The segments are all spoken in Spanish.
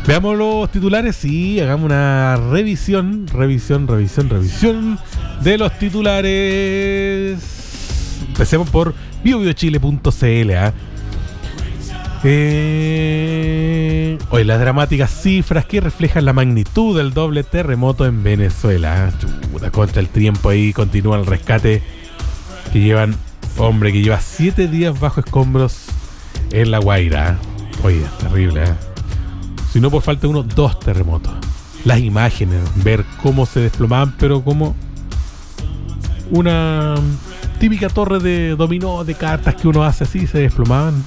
Veamos los titulares. Sí, hagamos una revisión de los titulares. Empecemos por biobiochile.cl. Hoy las dramáticas cifras que reflejan la magnitud del doble terremoto en Venezuela. Chuta, contra el tiempo ahí continúa el rescate que lleva 7 días bajo escombros en La Guaira. Oye, terrible, si no por falta de uno, 2 terremotos. Las imágenes, ver cómo se desplomaban, pero como una típica torre de dominó de cartas que uno hace así, se desplomaban.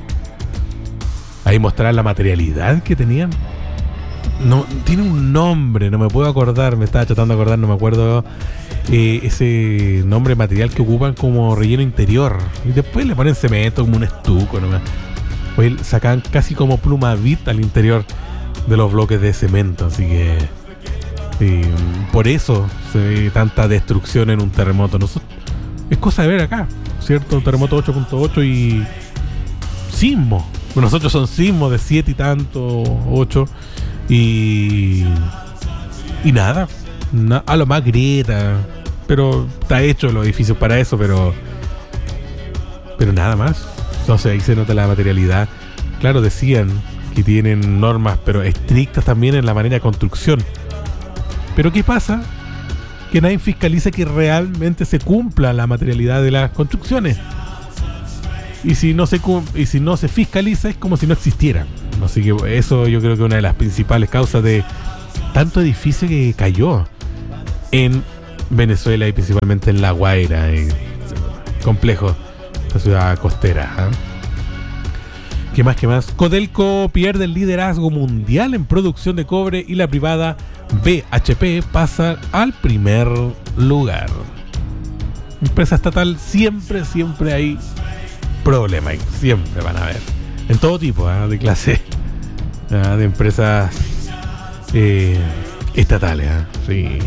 Ahí mostraban la materialidad que tenían. No, tiene un nombre, no me puedo acordar, me estaba tratando de acordar, no me acuerdo ese nombre material que ocupan como relleno interior. Y después le ponen cemento como un estuco nomás. Hoy sacan casi como plumavit al interior de los bloques de cemento, así que por eso se ve tanta destrucción en un terremoto. Es cosa de ver acá, ¿cierto? Un terremoto 8.8 y sismo. Nosotros son sismos de 7 y tanto, 8 y nada, a lo más grieta, pero está hecho los edificios para eso, pero nada más. Entonces ahí se nota la materialidad. Claro, decían que tienen normas, pero estrictas también en la manera de construcción. Pero ¿qué pasa? Que nadie fiscaliza que realmente se cumpla la materialidad de las construcciones. Y si no se fiscaliza, es como si no existiera. Así que eso yo creo que es una de las principales causas de tanto edificio que cayó en Venezuela y principalmente en La Guaira. Complejo. La ciudad costera. ¿Qué más? Codelco pierde el liderazgo mundial en producción de cobre y la privada BHP pasa al primer lugar. Empresa estatal siempre hay problemas. Siempre van a haber. En todo tipo de clase de empresas estatales. Sí.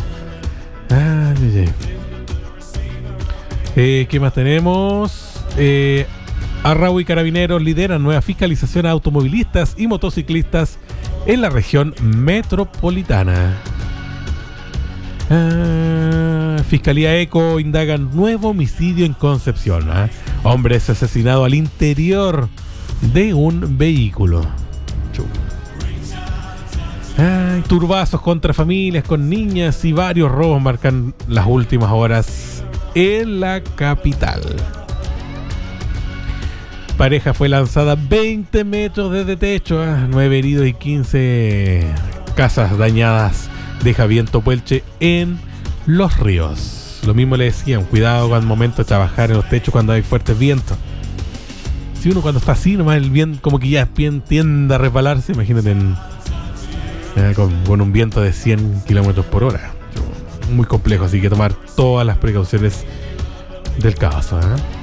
¿Qué más tenemos? Arrau y Carabineros lideran nueva fiscalización a automovilistas y motociclistas en la región metropolitana. Fiscalía Eco indaga nuevo homicidio en Concepción. Hombre es asesinado al interior de un vehículo. Turbazos contra familias con niñas y varios robos marcan las últimas horas en la capital. Pareja fue lanzada 20 metros desde techo. 9 heridos y 15 casas dañadas. Deja viento Puelche en Los Ríos. Lo mismo le decían, cuidado al momento de trabajar en los techos cuando hay fuertes vientos. Si uno cuando está así nomás el viento como que ya tiende a resbalarse, imagínate con un viento de 100 kilómetros por hora. Muy complejo, así que tomar todas las precauciones del caso.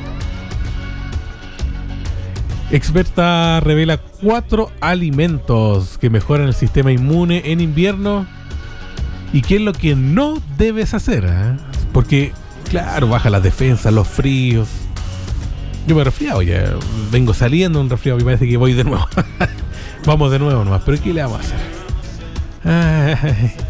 Experta revela 4 alimentos que mejoran el sistema inmune en invierno. ¿Y qué es lo que no debes hacer? Porque, claro, baja las defensas, los fríos. Yo me he resfriado ya. Vengo saliendo un resfriado y parece que voy de nuevo. Vamos de nuevo nomás. Pero ¿qué le vamos a hacer?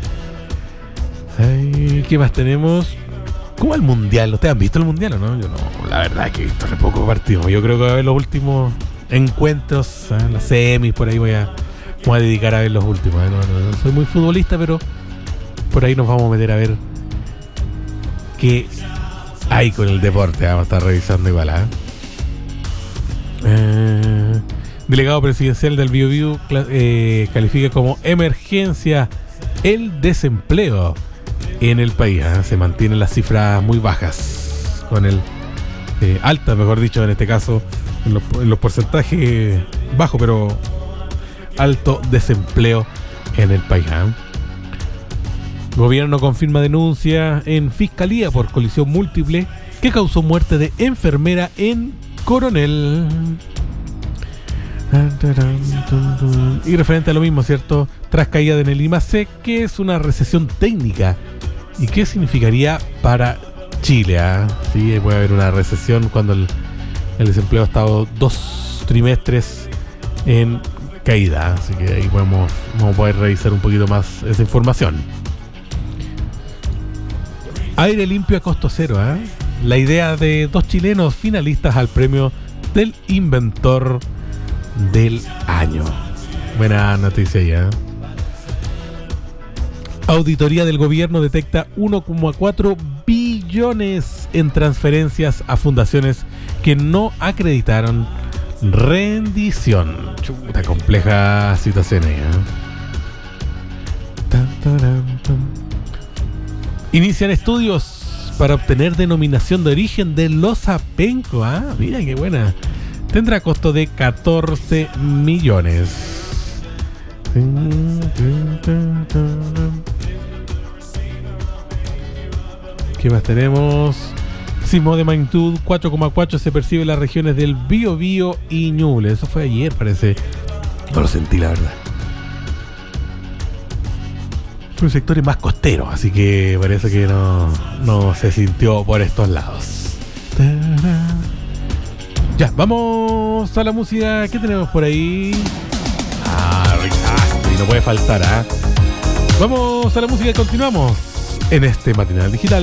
¿Qué más tenemos? ¿Cómo el mundial? ¿Ustedes han visto el mundial o no? Yo no. La verdad es que he visto re poco partido. Yo creo que voy a ver los últimos encuentros, las semis, por ahí voy a dedicar a ver los últimos. No soy muy futbolista, pero por ahí nos vamos a meter a ver qué hay con el deporte. Vamos a estar revisando igual. Delegado presidencial del Biobío califica como emergencia el desempleo en el país. Se mantienen las cifras muy bajas, con el altas, mejor dicho, en este caso, en los porcentajes bajos, pero alto desempleo en el país. Gobierno confirma denuncia en fiscalía por colisión múltiple que causó muerte de enfermera en Coronel. Y referente a lo mismo, ¿cierto? Tras caída en el IMASEC, ¿qué es una recesión técnica? ¿Y qué significaría para Chile? Sí, puede haber una recesión cuando el desempleo ha estado 2 trimestres en caída, así que ahí vamos a poder revisar un poquito más esa información. Aire limpio a costo cero, ¿eh? La idea de 2 chilenos finalistas al premio del inventor del año. Buena noticia ya. Auditoría del gobierno detecta 1,4 billones en transferencias a fundaciones que no acreditaron rendición. Chuta, compleja situación ahí, Inician estudios para obtener denominación de origen de loza penco. Mira qué buena. Tendrá costo de 14 millones. ¿Qué más tenemos? Sismo de magnitud 4,4 se percibe en las regiones del Biobío y Ñuble. Eso fue ayer, parece. No lo sentí, la verdad. Fue un sector más costero, así que parece que no se sintió por estos lados. Ya, vamos a la música. ¿Qué tenemos por ahí? Y no puede faltar, Vamos a la música y continuamos en este Matinal Digital.